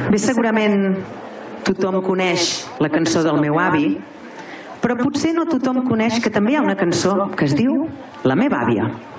Bé, segurament tothom coneix la cançó del meu avi, però potser no tothom coneix que també hi ha una cançó que es diu La meva àvia.